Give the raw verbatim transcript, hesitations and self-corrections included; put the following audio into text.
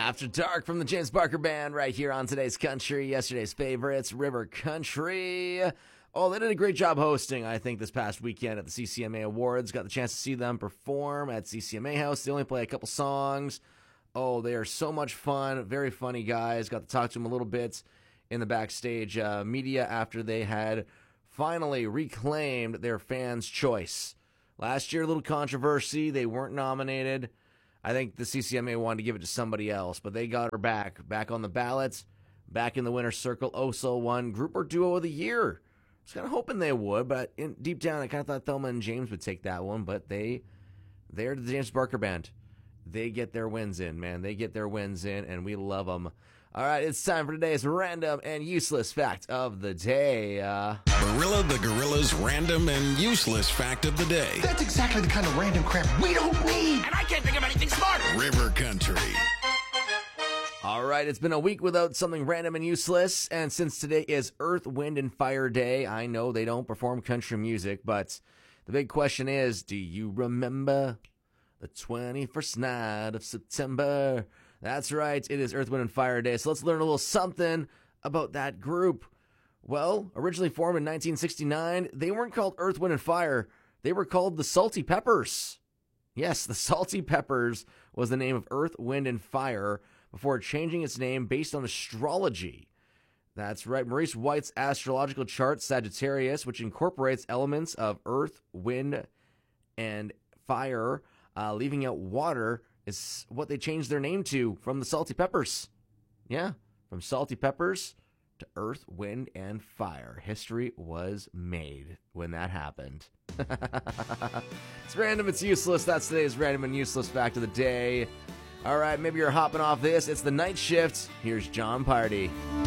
After Dark from the James Barker Band right here on today's country. Yesterday's favorites, River Country. Oh, they did a great job hosting, I think, this past weekend at the C C M A Awards. Got the chance to see them perform at C C M A House. They only play a couple songs. Oh, they are so much fun. Very funny guys. Got to talk to them a little bit in the backstage uh, media after they had finally reclaimed their fans' choice. Last year, a little controversy. They weren't nominated. I think the C C M A wanted to give it to somebody else, but they got her back. Back on the ballots, back in the winner's circle. O S O won Group or Duo of the Year. I was kind of hoping they would, but in, deep down, I kind of thought Thelma and James would take that one, but they, they're the James Barker Band. They get their wins in, man. They get their wins in, and we love them. All right, it's time for today's random and useless fact of the day. Uh, Gorilla the Gorilla's random and useless fact of the day. That's exactly the kind of random crap we don't need. And I can't think of anything smarter. River Country. All right, it's been a week without something random and useless, and since today is Earth, Wind, and Fire Day, I know they don't perform country music, but the big question is, do you remember the twenty-first night of September? That's right, it is Earth, Wind, and Fire Day, so let's learn a little something about that group. Well, originally formed in nineteen sixty-nine, they weren't called Earth, Wind, and Fire. They were called the Salty Peppers. Yes, the Salty Peppers was the name of Earth, Wind, and Fire before changing its name based on astrology. That's right, Maurice White's astrological chart, Sagittarius, which incorporates elements of Earth, Wind, and Fire, uh, leaving out water, is what they changed their name to from the Salty Peppers. Yeah, from Salty Peppers to Earth, Wind, and Fire. History was made when that happened. It's random, it's useless. That's today's random and useless fact of the day. All right, maybe you're hopping off this. It's the night shift. Here's John Party.